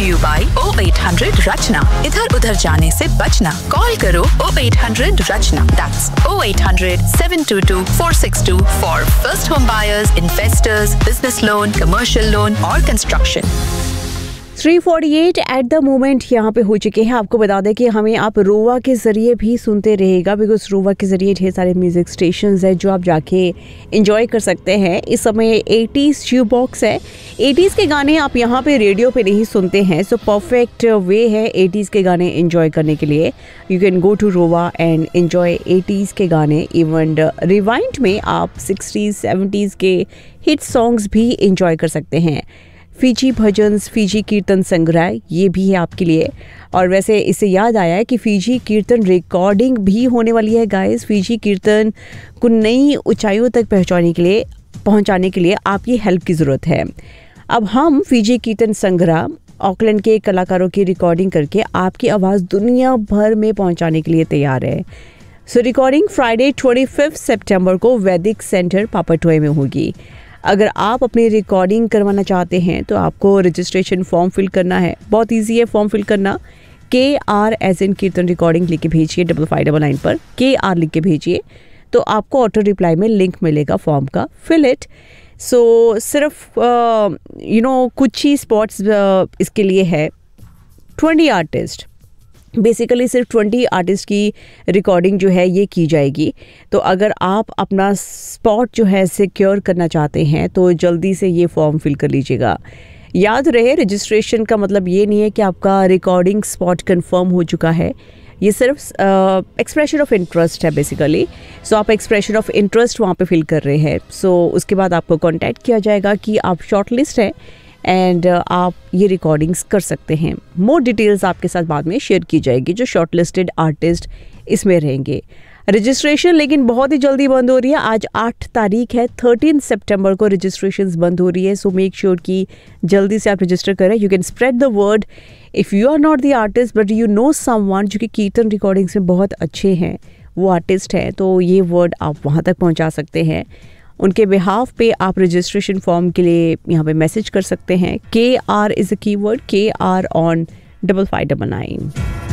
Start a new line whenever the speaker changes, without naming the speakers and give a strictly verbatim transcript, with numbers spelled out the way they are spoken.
You by O eight hundred रचना। इधर उधर जाने से बचना। कॉल करो ओ eight hundred Rachna. That's O eight hundred seven to to four six to for first home buyers, investors, business loan, commercial loan और construction.
Three forty eight at the moment यहाँ पे हो चुके हैं। आपको बता दें कि हमें आप रोवा के ज़रिए भी सुनते रहेगा, बिकॉज रोवा के ज़रिए ढेर सारे म्यूज़िक स्टेशंस हैं जो आप जाके इंजॉय कर सकते हैं। इस समय एटीज़ ज्यू बॉक्स है। एटीज़ के गाने आप यहाँ पे रेडियो पे नहीं सुनते हैं, सो परफेक्ट वे है एटीज़ के गाने इंजॉय करने के लिए। यू कैन गो टू रोवा एंड एन्जॉय एटीज़ के गाने। इवन रिवाइंड में आप सिक्सटीज़ सेवेंटीज़ के हिट सॉन्ग्स भी इंजॉय कर सकते हैं। फीजी भजन्स, फीजी कीर्तन संग्रह, ये भी है आपके लिए। और वैसे इससे याद आया है कि फीजी कीर्तन रिकॉर्डिंग भी होने वाली है गाइस। फीजी कीर्तन को नई ऊंचाइयों तक पहुंचाने के लिए पहुंचाने के लिए आपकी हेल्प की ज़रूरत है। अब हम फीजी कीर्तन संग्रह ऑकलैंड के कलाकारों की रिकॉर्डिंग करके आपकी आवाज़ दुनिया भर में पहुँचाने के लिए तैयार है। सो recording Friday twenty fifth September को वैदिक सेंटर पापाटोए में होगी। अगर आप अपनी रिकॉर्डिंग करवाना चाहते हैं तो आपको रजिस्ट्रेशन फॉर्म फिल करना है। बहुत इजी है फॉर्म फिल करना। के आर एज इन कीर्तन रिकॉर्डिंग लिख के भेजिए डबल फाइव डबल नाइन पर, के आर लिख के भेजिए तो आपको ऑटो रिप्लाई में लिंक मिलेगा फॉर्म का। Fill it. सो सिर्फ यू नो कुछ ही स्पॉट्स uh, इसके लिए है। ट्वेंटी आर्टिस्ट, बेसिकली सिर्फ ट्वेंटी आर्टिस्ट की रिकॉर्डिंग जो है ये की जाएगी। तो अगर आप अपना स्पॉट जो है सिक्योर करना चाहते हैं तो जल्दी से ये फॉर्म फिल कर लीजिएगा। याद रहे, रजिस्ट्रेशन का मतलब ये नहीं है कि आपका रिकॉर्डिंग स्पॉट कंफर्म हो चुका है। ये सिर्फ एक्सप्रेशन ऑफ इंटरेस्ट है बेसिकली। सो आप एक्सप्रेशन ऑफ इंटरेस्ट वहाँ पे फिल कर रहे हैं। सो so, उसके बाद आपको कॉन्टैक्ट किया जाएगा कि आप शॉर्ट लिस्ट हैं एंड uh, आप ये रिकॉर्डिंग्स कर सकते हैं। मोर डिटेल्स आपके साथ बाद में शेयर की जाएगी जो शॉर्ट लिस्टेड आर्टिस्ट इसमें रहेंगे। रजिस्ट्रेशन लेकिन बहुत ही जल्दी बंद हो रही है। आज आठ तारीख है, थर्टीन सितंबर को रजिस्ट्रेशंस बंद हो रही है। सो मेक श्योर कि जल्दी से आप रजिस्टर करें। You can spread the word. If you are not the artist but you know someone जो कि कीर्तन रिकॉर्डिंग्स में बहुत अच्छे हैं, वो आर्टिस्ट हैं, तो ये वर्ड आप वहाँ तक पहुँचा सकते हैं। उनके बिहाफ पे आप रजिस्ट्रेशन फॉर्म के लिए यहाँ पे मैसेज कर सकते हैं। के आर इज़ अ कीवर्ड, के are on double five double nine.